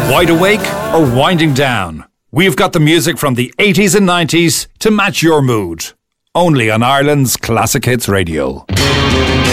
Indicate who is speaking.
Speaker 1: Wide awake or winding down? We've got the music from the 80s and 90s to match your mood. Only on Ireland's Classic Hits Radio.